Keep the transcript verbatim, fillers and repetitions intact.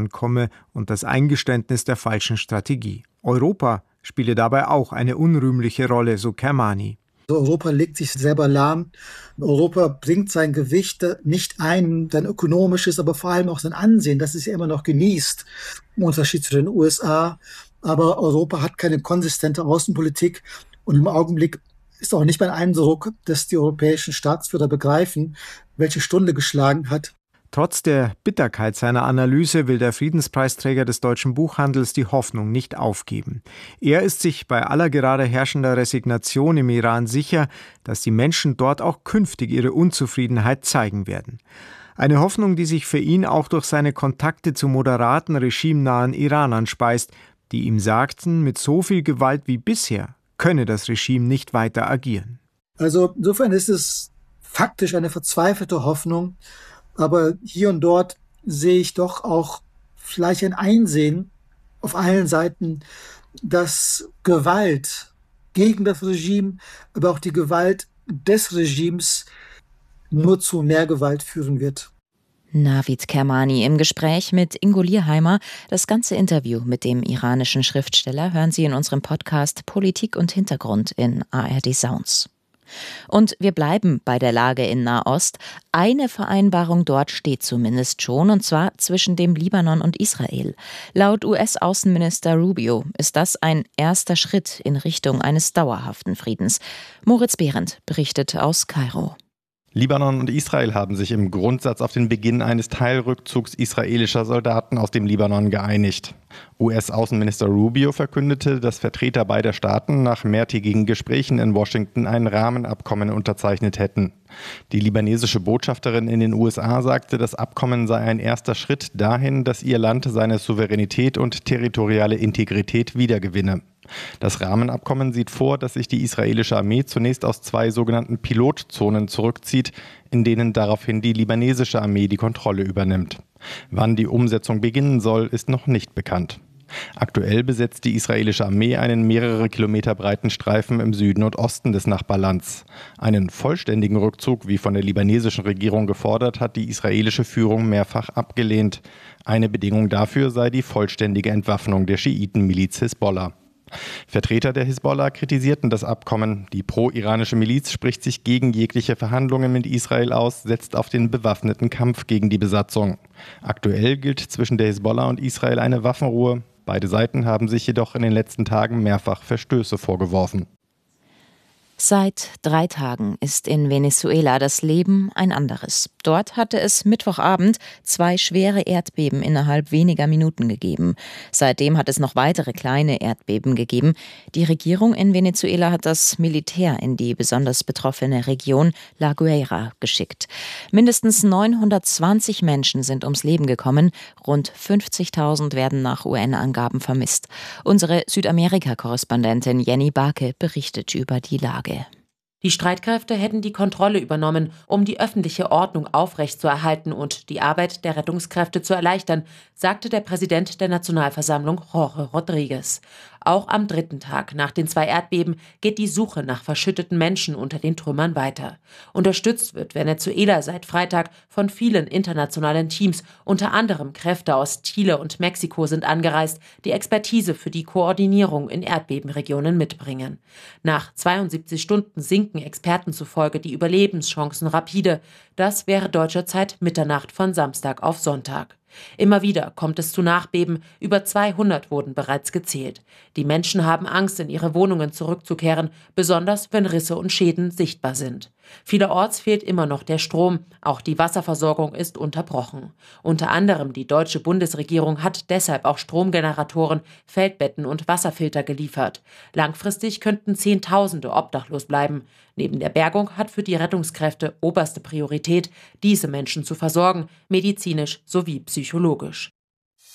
Iran komme und das Eingeständnis der falschen Strategie. Europa spiele dabei auch eine unrühmliche Rolle, so Kermani. Europa legt sich selber lahm. Europa bringt sein Gewicht nicht ein, sein ökonomisches, aber vor allem auch sein Ansehen, das es ja immer noch genießt, im Unterschied zu den U S A. Aber Europa hat keine konsistente Außenpolitik und im Augenblick ist auch nicht mein Eindruck, dass die europäischen Staatsführer begreifen, welche Stunde geschlagen hat. Trotz der Bitterkeit seiner Analyse will der Friedenspreisträger des deutschen Buchhandels die Hoffnung nicht aufgeben. Er ist sich bei aller gerade herrschender Resignation im Iran sicher, dass die Menschen dort auch künftig ihre Unzufriedenheit zeigen werden. Eine Hoffnung, die sich für ihn auch durch seine Kontakte zu moderaten, regimenahen Iranern speist, die ihm sagten, mit so viel Gewalt wie bisher könne das Regime nicht weiter agieren. Also insofern ist es faktisch eine verzweifelte Hoffnung, aber hier und dort sehe ich doch auch vielleicht ein Einsehen auf allen Seiten, dass Gewalt gegen das Regime, aber auch die Gewalt des Regimes nur zu mehr Gewalt führen wird. Navid Kermani im Gespräch mit Ingo Lierheimer. Das ganze Interview mit dem iranischen Schriftsteller hören Sie in unserem Podcast Politik und Hintergrund in A R D Sounds. Und wir bleiben bei der Lage in Nahost. Eine Vereinbarung dort steht zumindest schon, und zwar zwischen dem Libanon und Israel. Laut U S-Außenminister Rubio ist das ein erster Schritt in Richtung eines dauerhaften Friedens. Moritz Behrendt berichtet aus Kairo. Libanon und Israel haben sich im Grundsatz auf den Beginn eines Teilrückzugs israelischer Soldaten aus dem Libanon geeinigt. U S-Außenminister Rubio verkündete, dass Vertreter beider Staaten nach mehrtägigen Gesprächen in Washington ein Rahmenabkommen unterzeichnet hätten. Die libanesische Botschafterin in den U S A sagte, das Abkommen sei ein erster Schritt dahin, dass ihr Land seine Souveränität und territoriale Integrität wiedergewinne. Das Rahmenabkommen sieht vor, dass sich die israelische Armee zunächst aus zwei sogenannten Pilotzonen zurückzieht, in denen daraufhin die libanesische Armee die Kontrolle übernimmt. Wann die Umsetzung beginnen soll, ist noch nicht bekannt. Aktuell besetzt die israelische Armee einen mehrere Kilometer breiten Streifen im Süden und Osten des Nachbarlands. Einen vollständigen Rückzug, wie von der libanesischen Regierung gefordert, hat die israelische Führung mehrfach abgelehnt. Eine Bedingung dafür sei die vollständige Entwaffnung der Schiitenmiliz Hisbollah. Vertreter der Hisbollah kritisierten das Abkommen. Die pro-iranische Miliz spricht sich gegen jegliche Verhandlungen mit Israel aus, setzt auf den bewaffneten Kampf gegen die Besatzung. Aktuell gilt zwischen der Hisbollah und Israel eine Waffenruhe. Beide Seiten haben sich jedoch in den letzten Tagen mehrfach Verstöße vorgeworfen. Seit drei Tagen ist in Venezuela das Leben ein anderes. Dort hatte es Mittwochabend zwei schwere Erdbeben innerhalb weniger Minuten gegeben. Seitdem hat es noch weitere kleine Erdbeben gegeben. Die Regierung in Venezuela hat das Militär in die besonders betroffene Region La Guaira geschickt. Mindestens neunhundertzwanzig Menschen sind ums Leben gekommen. Rund fünfzigtausend werden nach U N-Angaben vermisst. Unsere Südamerika-Korrespondentin Jenny Barke berichtet über die Lage. Die Streitkräfte hätten die Kontrolle übernommen, um die öffentliche Ordnung aufrechtzuerhalten und die Arbeit der Rettungskräfte zu erleichtern, sagte der Präsident der Nationalversammlung Jorge Rodríguez. Auch am dritten Tag nach den zwei Erdbeben geht die Suche nach verschütteten Menschen unter den Trümmern weiter. Unterstützt wird Venezuela seit Freitag von vielen internationalen Teams. Unter anderem Kräfte aus Chile und Mexiko sind angereist, die Expertise für die Koordinierung in Erdbebenregionen mitbringen. Nach zweiundsiebzig Stunden sinken Experten zufolge die Überlebenschancen rapide. Das wäre deutscher Zeit Mitternacht von Samstag auf Sonntag. Immer wieder kommt es zu Nachbeben, über zweihundert wurden bereits gezählt. Die Menschen haben Angst, in ihre Wohnungen zurückzukehren, besonders wenn Risse und Schäden sichtbar sind. Vielerorts fehlt immer noch der Strom, auch die Wasserversorgung ist unterbrochen. Unter anderem die deutsche Bundesregierung hat deshalb auch Stromgeneratoren, Feldbetten und Wasserfilter geliefert. Langfristig könnten Zehntausende obdachlos bleiben. Neben der Bergung hat für die Rettungskräfte oberste Priorität, diese Menschen zu versorgen, medizinisch sowie psychologisch.